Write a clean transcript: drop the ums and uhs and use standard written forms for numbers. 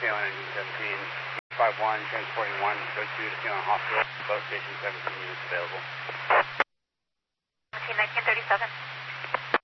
Salem Engine 17, 51, transporting 1, go to the Salem Hospital, boat station 17 units available. 1937.